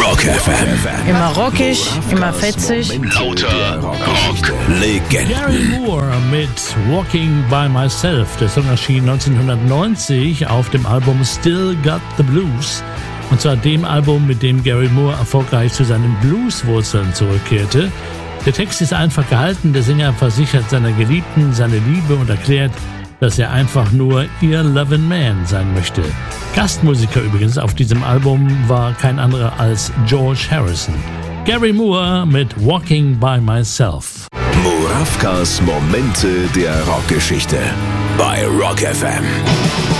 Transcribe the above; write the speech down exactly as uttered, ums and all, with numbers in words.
Rock F M. Immer rockig, immer fetzig. Lauter Rock Legenden. Gary Moore mit Walking by Myself. Der Song erschien neunzehnhundertneunzig auf dem Album Still Got the Blues. Und zwar dem Album, mit dem Gary Moore erfolgreich zu seinen Blueswurzeln zurückkehrte. Der Text ist einfach gehalten. Der Sänger versichert seiner Geliebten seine Liebe und erklärt, dass er einfach nur ihr Lovin' Man sein möchte. Gastmusiker übrigens auf diesem Album war kein anderer als George Harrison. Gary Moore mit Walking by Myself. Murawkas Momente der Rockgeschichte bei Rock F M.